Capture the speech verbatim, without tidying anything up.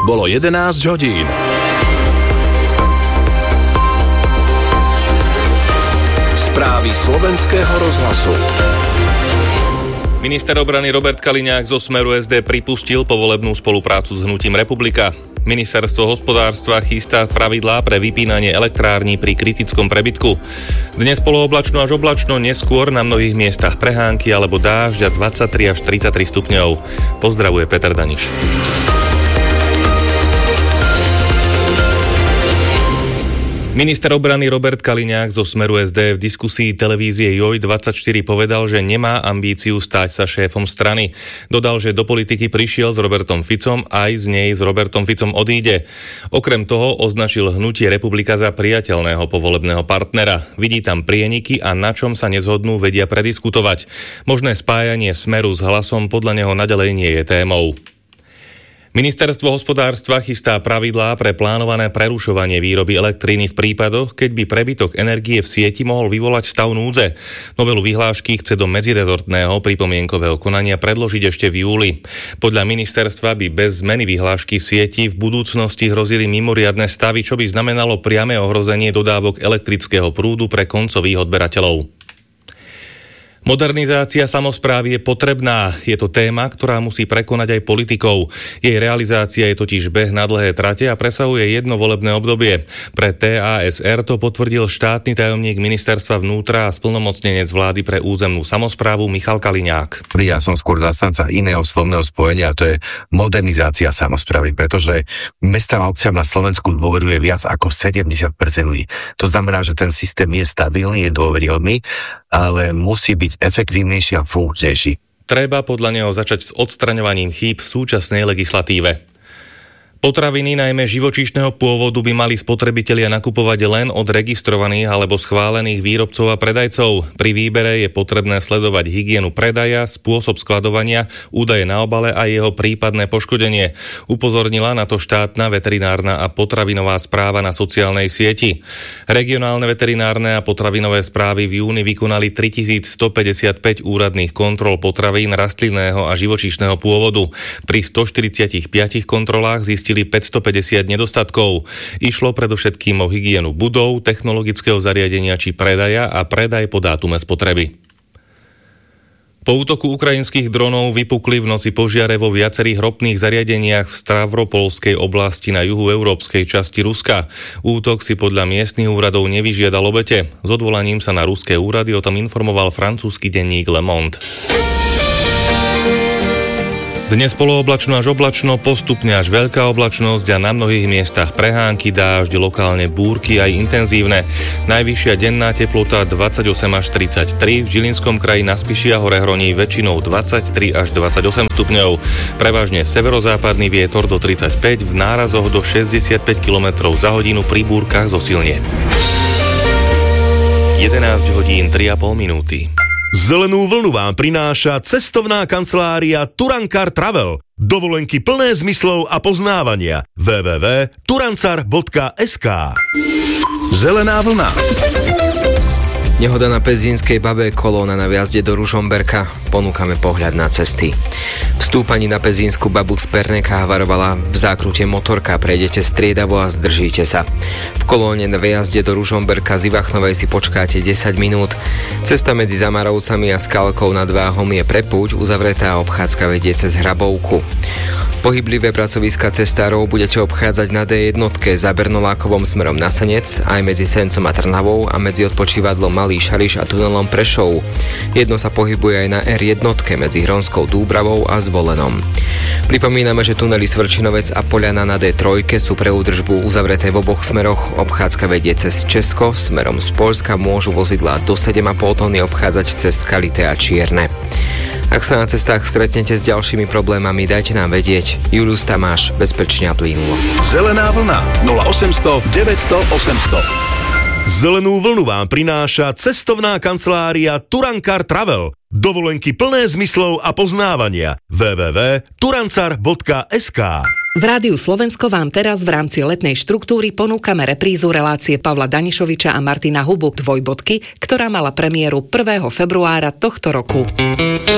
Bolo jedenásť hodín. Správy slovenského rozhlasu. Minister obrany Robert Kaliňák zo Smeru es dé pripustil povolebnú spoluprácu s hnutím Republika. Ministerstvo hospodárstva chystá pravidlá pre vypínanie elektrární pri kritickom prebytku. Dnes polooblačno až oblačno, neskôr na mnohých miestach prehánky alebo dážď a dvadsaťtri až tridsaťtri stupňov. Pozdravuje Peter Daniš. Minister obrany Robert Kaliňák zo Smeru es dé v diskusii televízie Joj dvadsaťštyri povedal, že nemá ambíciu stať sa šéfom strany. Dodal, že do politiky prišiel s Robertom Ficom, aj z nej s Robertom Ficom odíde. Okrem toho označil hnutie Republika za priateľného povolebného partnera. Vidí tam prieniky a na čom sa nezhodnú, vedia prediskutovať. Možné spájanie Smeru s Hlasom podľa neho naďalej nie je témou. Ministerstvo hospodárstva chystá pravidlá pre plánované prerušovanie výroby elektriny v prípadoch, keď by prebytok energie v sieti mohol vyvolať stav núdze. Novelu vyhlášky chce do medzirezortného pripomienkového konania predložiť ešte v júli. Podľa ministerstva by bez zmeny vyhlášky sieti v budúcnosti hrozili mimoriadne stavy, čo by znamenalo priame ohrozenie dodávok elektrického prúdu pre koncových odberateľov. Modernizácia samosprávy je potrebná. Je to téma, ktorá musí prekonať aj politikov. Jej realizácia je totiž beh na dlhé trate a presahuje jedno volebné obdobie. Pre té a es er to potvrdil štátny tajomník ministerstva vnútra a splnomocnenec vlády pre územnú samosprávu Michal Kaliňák. Ja som skôr zastanca iného slovného spojenia, a to je modernizácia samosprávy, pretože mestám a obciam na Slovensku dôveruje viac ako sedemdesiat percent ľudí. To znamená, že ten systém je stabilný, je dôveryhodný, ale musí byť efektívnejší a funkčnejší. Treba podľa neho začať s odstraňovaním chýb v súčasnej legislatíve. Potraviny, najmä živočíšneho pôvodu, by mali spotrebitelia nakupovať len od registrovaných alebo schválených výrobcov a predajcov. Pri výbere je potrebné sledovať hygienu predaja, spôsob skladovania, údaje na obale a jeho prípadné poškodenie. Upozornila na to štátna veterinárna a potravinová správa na sociálnej sieti. Regionálne veterinárne a potravinové správy v júni vykonali tritisícstopäťdesiatpäť úradných kontrol potravín rastlinného a živočíšneho pôvodu. Pri stoštyridsaťpäť kontrolách zistili päťstopäťdesiat nedostatkov. Išlo predovšetkým o hygienu budov, technologického zariadenia či predaja a predaj po dátume spotreby. Po útoku ukrajinských dronov vypukli v noci požiare vo viacerých ropných zariadeniach v Stavropolskej oblasti na juhu európskej časti Ruska. Útok si podľa miestnych úradov nevyžiadal obete. S odvolaním sa na ruské úrady o tom informoval francúzsky denník Le Monde. Dnes polooblačno až oblačno, postupne až veľká oblačnosť a na mnohých miestach prehánky, dážď, lokálne búrky aj intenzívne. Najvyššia denná teplota dvadsaťosem až tridsaťtri, v Žilinskom kraji na Spiši a Hore Hroní väčšinou dvadsaťtri až dvadsaťosem stupňov. Prevažne severozápadný vietor do tridsaťpäť, v nárazoch do šesťdesiatpäť kilometrov za hodinu, pri búrkach zosilnie. jedenásť hodín tri a pol minúty. Zelenú vlnu vám prináša cestovná kancelária Turankar Travel. Dovolenky plné zmyslov a poznávania. w w w bodka turancar bodka es ká. Zelená vlna. Nehoda na Pezínskej Babé, kolóna na vjazde do Ružomberka. Ponúkame pohľad na cesty. V stúpaní na Pezínsku Babu z Perneka varovala v zákrute motorka, prejdete striedavo a zdržíte sa. V kolóne na vjazde do Ružomberka z Ivachnovej si počkáte desať minút. Cesta medzi Zamarovcami a Skalkou nad Váhom je pre púť uzavretá a obchádzka vedie cez Hrabovku. Pohyblivé pracoviska cestárov budete obchádzať na dé jednotke za Bernolákovom smerom na Senec, aj medzi Sencom a Trnavou a medzi odpočívadlom Malý Šariš a tunelom Prešov. Jedno sa pohybuje aj na er jednotke medzi Hronskou Dúbravou a Zvolenom. Pripomíname, že tunely Svrčinovec a Poľana na dé tri sú pre údržbu uzavreté v oboch smeroch. Obchádzka vedie cez Česko, smerom z Poľska môžu vozidlá do sedem a pol tony obchádzať cez Skalité a Čierne. Ak sa na cestách stretnete s ďalšími problémami, dajte nám vedieť. Julius Tamáš, bezpečne a plynulo. Zelená vlna nula osemsto deväťsto osemsto. Zelenú vlnu vám prináša cestovná kancelária Turankar Travel. Dovolenky plné zmyslov a poznávania. w w w bodka turancar bodka es ká. V Rádiu Slovensko vám teraz v rámci letnej štruktúry ponúkame reprízu relácie Pavla Danišoviča a Martina Hubu Dvojbodky, ktorá mala premiéru prvého februára tohto roku.